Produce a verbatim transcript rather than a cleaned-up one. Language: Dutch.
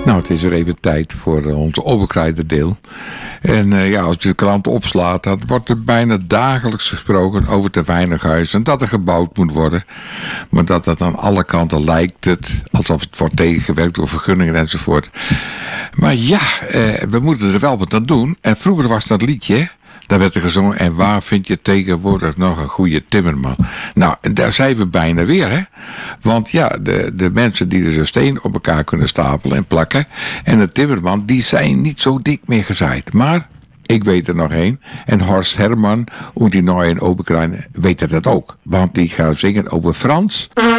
Nou, het is er even tijd voor uh, ons overkrijderdeel. En uh, ja, als je de krant opslaat, dan wordt er bijna dagelijks gesproken over te weinig huis en dat er gebouwd moet worden. Maar dat dat aan alle kanten lijkt het, alsof het wordt tegengewerkt door vergunningen enzovoort. Maar ja, uh, we moeten er wel wat aan doen. En vroeger was dat liedje, daar werd er gezongen, en waar vind je tegenwoordig nog een goede timmerman? Nou, daar zijn we bijna weer, hè. Want ja, de, de mensen die er een steen op elkaar kunnen stapelen en plakken, en de timmerman, die zijn niet zo dik meer gezaaid. Maar ik weet er nog één. En Horst Herman, und die neuen Oberkleine, weet dat ook. Want die gaat zingen over Frans